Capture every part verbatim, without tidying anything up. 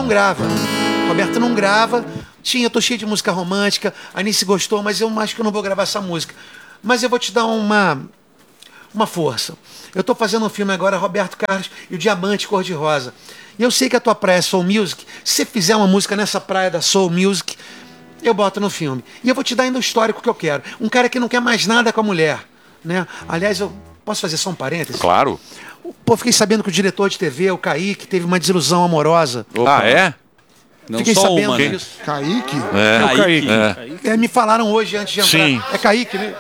não grava. Roberto não grava. Tinha, eu tô cheio de música romântica. A Anice gostou, mas eu acho que eu não vou gravar essa música. Mas eu vou te dar uma, uma força. Eu tô fazendo um filme agora, Roberto Carlos e o Diamante Cor-de-Rosa. E eu sei que a tua praia é Soul Music. Se você fizer uma música nessa praia da Soul Music, eu boto no filme. E eu vou te dar ainda o histórico que eu quero. Um cara que não quer mais nada com a mulher, né? Aliás, eu posso fazer só um parênteses? Claro. Pô, fiquei sabendo que o diretor de T V, o Kaique, teve uma desilusão amorosa. Opa. Ah, é? Não fiquei sabendo uma, né? disso. Kaique? É, é o Kaique. É. É, me falaram hoje antes de entrar. Sim. É Kaique, né?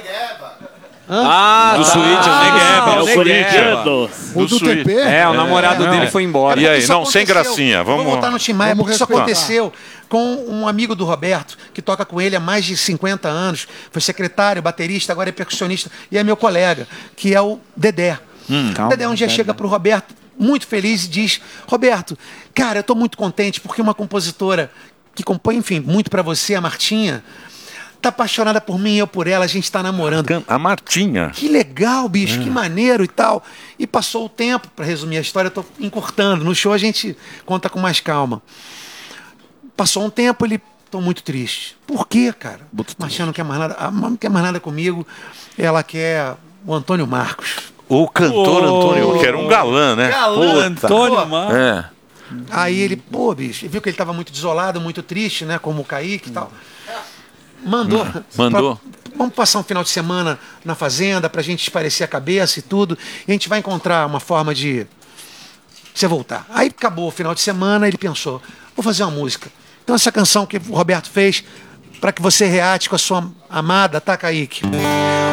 Ah, Do tá. Suíte, Ah, o Negueba. é o Curitiba. O do T P? É, o namorado É. dele foi embora. E aí, Isso não, sem aconteceu. gracinha. Vamos, Vou voltar no Tim Maia, vamos porque isso respeitar. aconteceu com um amigo do Roberto, que toca com ele há mais de cinquenta anos, foi secretário, baterista, agora é percussionista, e é meu colega, que é o Dedé. Hum. O Dedé um dia chega pro Roberto, muito feliz, e diz: Roberto, cara, eu tô muito contente, porque uma compositora que compõe, enfim, muito pra você, a Martinha, tá apaixonada por mim e eu por ela, a gente tá namorando. A Martinha. Que legal, bicho, que maneiro e tal. E passou o tempo, para resumir a história, eu tô encurtando. No show a gente conta com mais calma. Passou um tempo, ele... Tô muito triste. Por quê, cara? Martinha não quer mais nada. A mãe não quer mais nada comigo. Ela quer o Antônio Marcos. O cantor Oh. Antônio, que era um galã, né? Galã, Antônio Pô, Marcos. É. Aí ele, pô, bicho, viu que ele tava muito desolado, muito triste, né? Como o Kaique e tal. Mandou. Mandou. Pra- vamos passar um final de semana na fazenda pra gente espairecer a cabeça e tudo. E a gente vai encontrar uma forma de você voltar. Aí acabou o final de semana, ele pensou, vou fazer uma música. Então essa canção que o Roberto fez para que você reate com a sua amada, tá, Kaique?